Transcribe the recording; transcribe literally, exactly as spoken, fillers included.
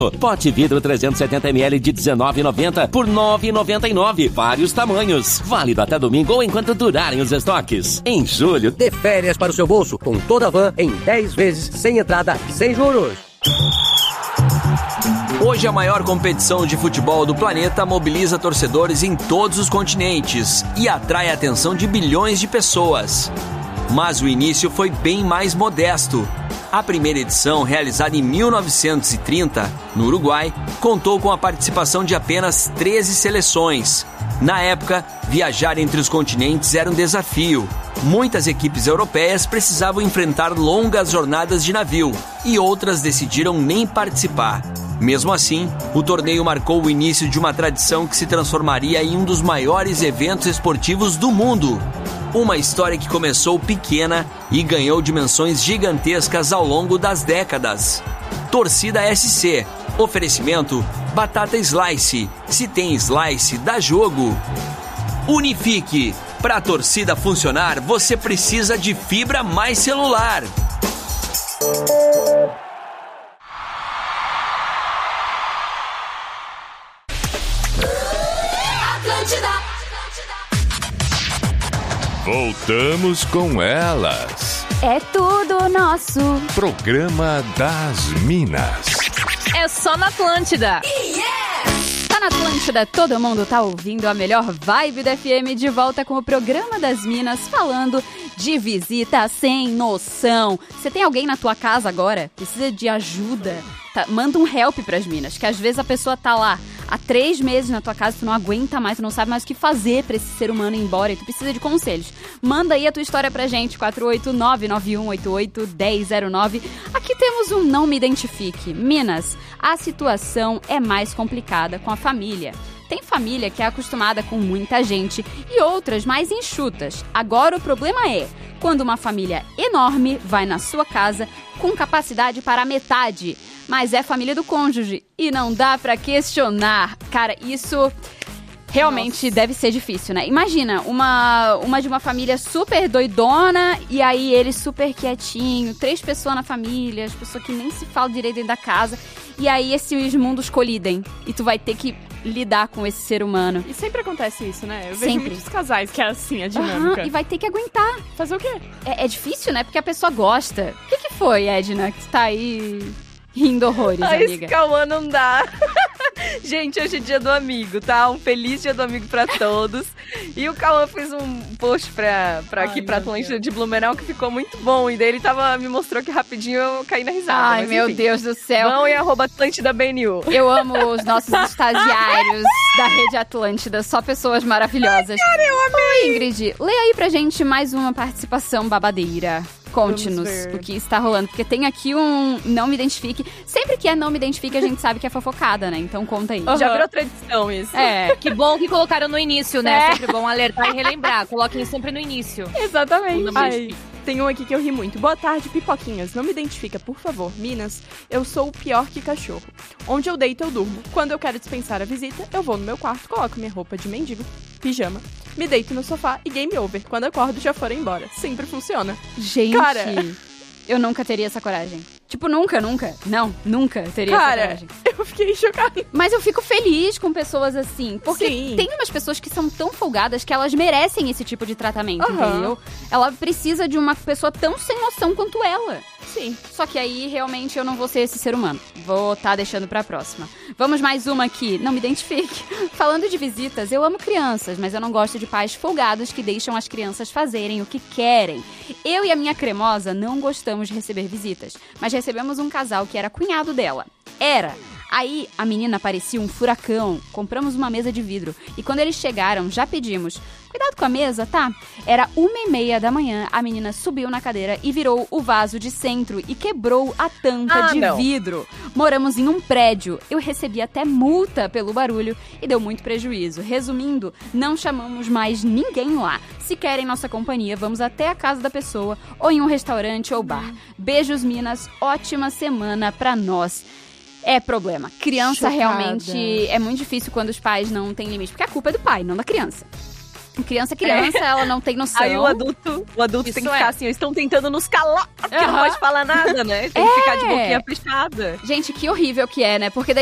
Pote vidro trezentos e setenta mililitros de dezenove reais e noventa centavos por nove reais e noventa e nove centavos. Vários tamanhos. Válido até domingo ou enquanto durarem os estoques. Em julho, dê férias para o seu bolso com toda a van em dez vezes sem entrada e sem juros. Hoje a maior competição de futebol do planeta mobiliza torcedores em todos os continentes e atrai a atenção de bilhões de pessoas. Mas o início foi bem mais modesto. A primeira edição, realizada em mil novecentos e trinta, no Uruguai, contou com a participação de apenas treze seleções. Na época, viajar entre os continentes era um desafio. Muitas equipes europeias precisavam enfrentar longas jornadas de navio e outras decidiram nem participar. Mesmo assim, o torneio marcou o início de uma tradição que se transformaria em um dos maiores eventos esportivos do mundo. Uma história que começou pequena e ganhou dimensões gigantescas ao longo das décadas. Torcida S C. Oferecimento Batata Slice. Se tem Slice, dá jogo. Unifique. Para a torcida funcionar, você precisa de fibra mais celular. Voltamos com elas. É tudo nosso. Programa das Minas. É só na Atlântida. Yeah! Tá na Atlântida, todo mundo tá ouvindo a melhor vibe da F M, de volta com o Programa das Minas, falando de visita sem noção. Você tem alguém na tua casa agora? Precisa de ajuda? Tá, manda um help pras minas, que às vezes a pessoa tá lá há três meses na tua casa, tu não aguenta mais, tu não sabe mais o que fazer pra esse ser humano ir embora e tu precisa de conselhos. Manda aí a tua história pra gente, quatro oito nove, nove um oito oito, um zero zero nove. Aqui temos um Não Me Identifique. Minas, a situação é mais complicada com a família. Tem família que é acostumada com muita gente e outras mais enxutas. Agora o problema é quando uma família enorme vai na sua casa com capacidade para a metade, mas é família do cônjuge e não dá pra questionar. Cara, isso realmente Nossa. deve ser difícil, né? Imagina, uma, uma de uma família super doidona e aí ele super quietinho, três pessoas na família, as pessoas que nem se falam direito dentro da casa, e aí esses mundos colidem e tu vai ter que lidar com esse ser humano. E sempre acontece isso, né? Eu sempre. vejo muitos casais que é assim, a dinâmica. Uhum, e vai ter que aguentar. Fazer o quê? É, é difícil, né? Porque a pessoa gosta. O que que foi, Edna, que tu tá aí rindo horrores, Ai, amiga? Esse Cauã não dá. Gente, hoje é dia do amigo, tá? Um feliz dia do amigo pra todos. E o Cauã fez um post pra, pra aqui, Ai, pra Atlântida de Blumenau, que ficou muito bom. E daí ele tava, me mostrou que rapidinho eu caí na risada. Ai, mas, meu enfim. Deus do céu. Vão e arroba Atlântida B N U. Eu amo os nossos estagiários da Rede Atlântida. Só pessoas maravilhosas. Ai, cara, eu amei. Oi, Ingrid, lê aí pra gente mais uma participação babadeira. Conte-nos o que está rolando, porque tem aqui um Não Me Identifique. Sempre que é Não Me Identifique, a gente sabe que é fofocada, né? Então conta aí. Uhum. Já virou tradição isso. É, que bom que colocaram no início, né? É. Sempre bom alertar e relembrar. Coloquem sempre no início. Exatamente. Ai, tem um aqui que eu ri muito. Boa tarde, pipoquinhas. Não me identifica, por favor. Minas, eu sou o pior que cachorro. Onde eu deito, eu durmo. Quando eu quero dispensar a visita, eu vou no meu quarto, coloco minha roupa de mendigo, pijama, me deito no sofá e game over. Quando eu acordo, já foram embora. Sempre funciona. Gente, Cara, eu nunca teria essa coragem. Tipo, nunca, nunca. Não, nunca teria Cara, essa coragem. eu fiquei chocada. Mas eu fico feliz com pessoas assim. Porque Sim. tem umas pessoas que são tão folgadas que elas merecem esse tipo de tratamento, Uhum. entendeu? Ela precisa de uma pessoa tão sem noção quanto ela. Sim. Só que aí, realmente, eu não vou ser esse ser humano. Vou tá deixando pra próxima. Vamos mais uma aqui. Não me identifique. Falando de visitas, eu amo crianças, mas eu não gosto de pais folgados que deixam as crianças fazerem o que querem. Eu e a minha cremosa não gostamos de receber visitas, mas recebemos um casal que era cunhado dela. Era. Aí, a menina parecia um furacão. Compramos uma mesa de vidro. E quando eles chegaram, já pedimos: cuidado com a mesa, tá? Era uma e meia da manhã, a menina subiu na cadeira e virou o vaso de centro e quebrou a tampa ah, de não. vidro. Moramos em um prédio. Eu recebi até multa pelo barulho e deu muito prejuízo. Resumindo, não chamamos mais ninguém lá. Se querem nossa companhia, vamos até a casa da pessoa ou em um restaurante ou bar. Beijos, Minas. Ótima semana pra nós. É problema. Criança Chocada. Realmente é muito difícil quando os pais não têm limite. Porque a culpa é do pai, não da criança. Criança é criança, ela não tem noção. Aí o adulto, o adulto Isso tem que é. ficar assim, eles estão tentando nos calar, porque Aham. não pode falar nada, né? Tem que ficar de boquinha fechada. Gente, que horrível que é, né? Porque daí